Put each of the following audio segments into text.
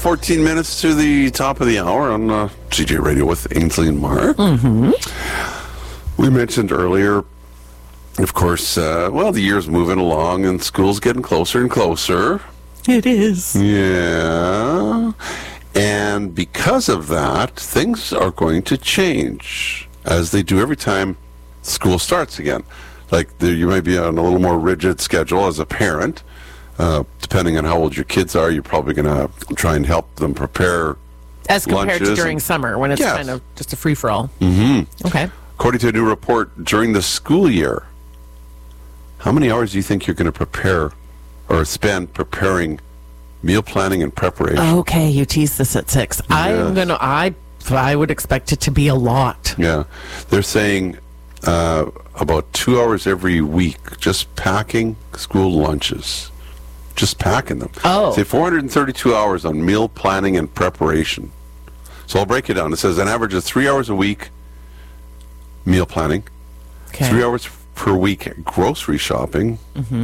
14 minutes to the top of the hour on CJ Radio with Ainsley and Mark. Mm-hmm. We mentioned earlier, of course, the year's moving along and school's getting closer and closer. It is. Yeah. And because of that, things are going to change, as they do every time school starts again. Like, you may be on a little more rigid schedule as a parent. Depending on how old your kids are, you're probably going to try and help them prepare as compared to lunches during summer, when it's kind of just a free-for-all. Mm-hmm. Okay. According to a new report, during the school year, how many hours do you think you're going to prepare or spend preparing meal planning and preparation? Okay, you teased this at 6. Yes. I would expect it to be a lot. Yeah. They're saying about 2 hours every week just packing school lunches. Just packing them. Oh. Say 432 hours on meal planning and preparation. So I'll break it down. It says an average of 3 hours a week meal planning, 3 hours per week grocery shopping,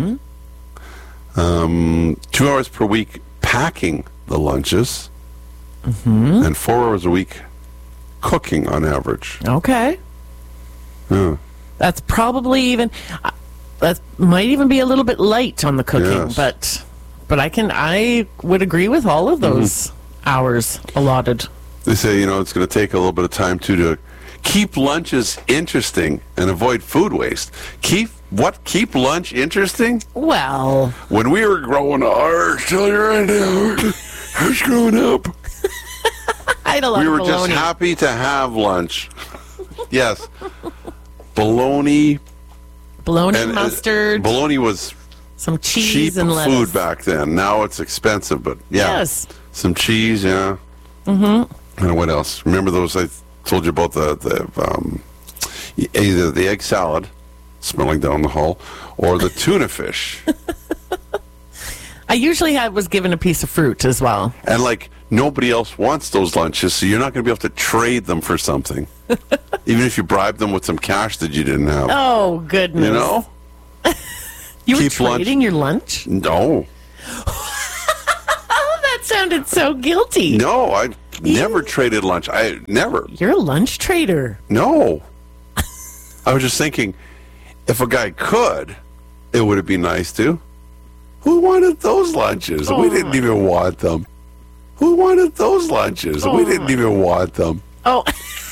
2 hours per week packing the lunches, and 4 hours a week cooking on average. Okay. Yeah. That's probably even... that might even be a little bit light on the cooking, Yes. but I would agree with all of those hours allotted. They say, it's going to take a little bit of time to keep lunches interesting and avoid food waste. Keep lunch interesting? Well, when we were growing up, I'll tell you right now, I was growing up. I had a lot we of were bologna. just happy to have lunch. Yes. Bologna. Bologna, mustard. Bologna was some cheese cheap and lettuce. food back then. Now it's expensive, but yeah. Yes. Some cheese, yeah. Mm-hmm. And what else? Remember those I told you about either the egg salad smelling down the hall or the tuna fish. I usually was given a piece of fruit as well. And nobody else wants those lunches, so you're not going to be able to trade them for something. Even if you bribe them with some cash that you didn't have. Oh, goodness. You were trading your lunch? No. Oh, that sounded so guilty. No, I never traded lunch. I never. You're a lunch trader. No. I was just thinking, if a guy could, it would be nice to. Who wanted those lunches? We didn't even want them. Who wanted those lunches? We didn't even want them. Oh.